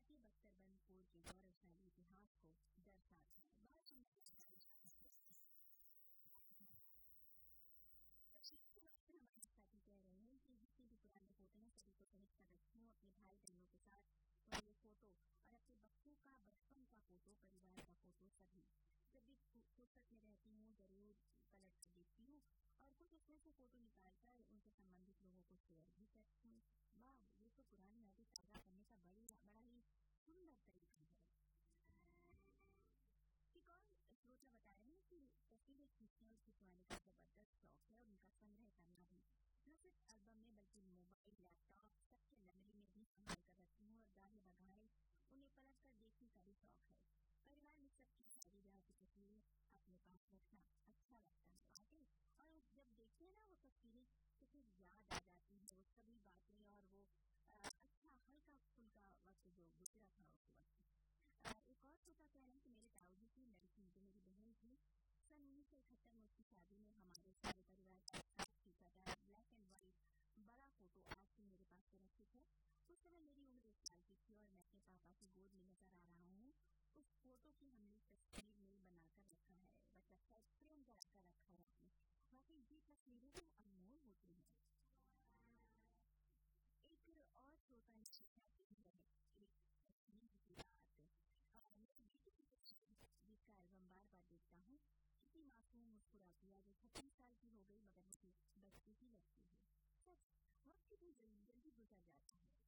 ये बख्तर बनपुर के गौरवशाली इतिहास को दर्शाता है। बहुत सुंदर हमारे साथी कह रहे हैं कि जितने भी पुराने फोटो हैं सभी को सहित कर रखी हूँ अपने भाई बहनों के साथ, और ये फोटो और अपने बच्चों का बचपन का फोटो, परिवार का फोटो सभी जब भी फुर्सत में रहती हूँ जरूर पलट कर देखती हूँ और कुछ इसमें से फोटो निकालकर उनसे संबंधित लोगों को शेयर भी करती हूँ। वाह, ये तो पुरानी यादें ताजा करने का बड़ा ही सुंदर तरीका है। एक और श्रोता बता रहे हैं कि तस्वीरें खींचने और खिंचवाने का जबरदस्त शौक है और उनका संग्रह करना भी, न सिर्फ एल्बम में बल्कि मोबाइल, लैपटॉप सबके मेमोरी में भी संभाल कर रखती हूँ और गाहे बगाहे उन्हें पलट कर देखने का भी शौक है। परिवार में सबकी शादी ब्याह की तस्वीरें अपने पास रखना अच्छा लगता है वाकई, और जब देखते हैं ना वो तस्वीरें तो फिर याद आ जाती है वो सभी बातें और वो अच्छा हल्का फुल्का वक्त जो गुजरा था उस वक्त। एक और छोटा कह रहे हैं कि मेरे ताऊजी की लड़की जो मेरी बहन थी, सन 1971 में उसकी शादी में हमारे सारे परिवार के साथ खींचा था ब्लैक एंड व्हाइट बड़ा फोटो आज भी मेरे पास सुरक्षित है। उस समय मेरी उम्र 1 साल की थी और मैं अपने पापा की गोद में नजर आ रहा हूँ। उस फोटो की हमने तस्वीर में बनाकर रखा है, मतलब फ्रेम कराकर रखा है आपने। बाकी ये तस्वीरें तो अनमोल होती हैं। एक और श्रोता ने शिक्षा की है एक तस्वीर की बात, मेरे बेटे की तस्वीर जिसका एल्बम बार बार देखता हूँ, किसी मासूम मुस्कुराती है जो 36 साल की हो गई मगर मुझे बच्ची ही लगती है। सच, वक्त कितनी जल्दी गुजर जाता है।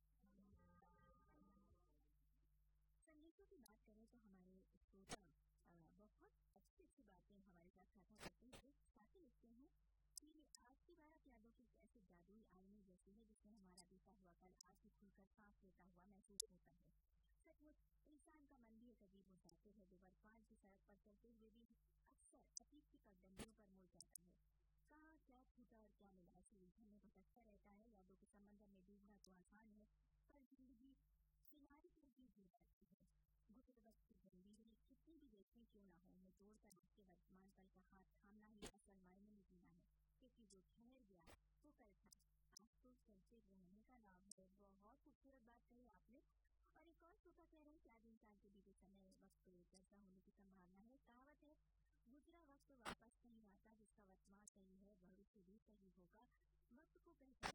संदेशों की बात करें तो हमारे श्रोता बहुत अच्छी अच्छी बातें हमारे साथ साझा करते हैं। एक साथी लिखते हैं कि आज की बात यादों की ऐसी जादुई आईने जैसी है जिसमें हमारा बीता हुआ कल आज भी खुलकर सांस लेता हुआ महसूस होता है। सचमुच इंसान का मन भी एक अजीब मुसाफिर है जो वर्तमान की सड़क पर चलते हुए भी अक्सर अतीत की पगडंडियों पर मुड़ जाता है। कहाँ क्या छूटा और क्या मिला ऐसी उलझन में भटकता रहता है। यादों के समंदर में डूबना तो आसान है पर जिंदगी किनारे पर भी गिर जाती है। गुजरे वक्त की जंजीरें कितनी भी रेशमी क्यों ना हो, उन्हें तोड़कर उसके वर्तमान पल का हाथ थामना ही असल मायने में जीना है, क्योंकि जो ठहर गया वो कल था, आज तो चलते रहने का नाम है। बहुत खूबसूरत बात कही आपने। और एक और श्रोता कह रहे हैं कि आज इंसान के बीते समय वक्त जैसा होने की संभावना है। कहावत है गुजरा वक्त वापस नहीं आता, जिसका वर्तमान सही है भविष्य भी सही होगा। वक्त को पहचान